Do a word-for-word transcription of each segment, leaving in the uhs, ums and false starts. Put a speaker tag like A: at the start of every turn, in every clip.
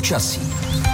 A: Počasí.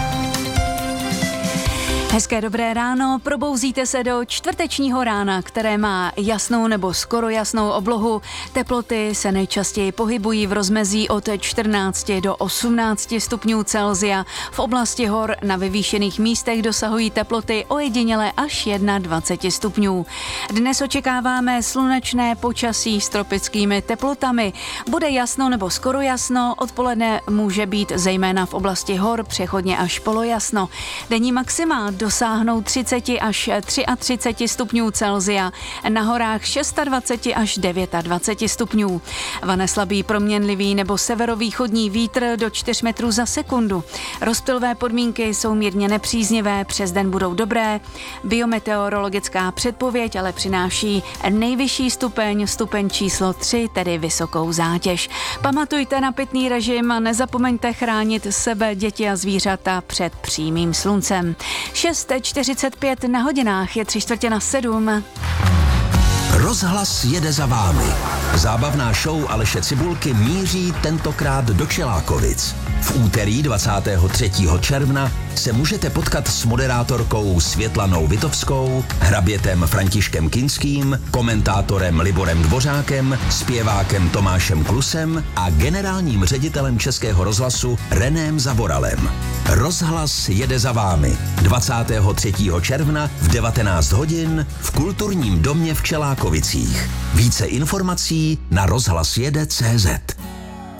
B: Hezké dobré ráno, probouzíte se do čtvrtečního rána, které má jasnou nebo skoro jasnou oblohu. Teploty se nejčastěji pohybují v rozmezí od čtrnácti do osmnácti stupňů Celsia. V oblasti hor na vyvýšených místech dosahují teploty ojediněle až dvacet jedna stupňů. Dnes očekáváme slunečné počasí s tropickými teplotami. Bude jasno nebo skoro jasno, odpoledne může být zejména v oblasti hor přechodně až polojasno. Denní maxima dosáhnou třicet až třicet tři stupňů Celsia, na horách dvacet šest až dvacet devět stupňů. Vane slabý proměnlivý nebo severovýchodní vítr do čtyř metrů za sekundu. Rozptylové podmínky jsou mírně nepříznivé, přes den budou dobré. Biometeorologická předpověď ale přináší nejvyšší stupeň, stupeň číslo tři, tedy vysokou zátěž. Pamatujte na pitný režim a nezapomeňte chránit sebe, děti a zvířata před přímým sluncem. šest čtyřicet pět na hodinách, je tři čtvrtě na sedm.
A: Rozhlas jede za vámi. Zábavná show Aleše Cibulky míří tentokrát do Čelákovic. V úterý dvacátého třetího června se můžete potkat s moderátorkou Světlanou Vitovskou, hrabětem Františkem Kinským, komentátorem Liborem Dvořákem, zpěvákem Tomášem Klusem a generálním ředitelem Českého rozhlasu Reném Zavoralem. Rozhlas jede za vámi dvacátého třetího června v devatenáct hodin v Kulturním domě v Čelákovicích. Více informací na rozhlasjede tečka cé zet.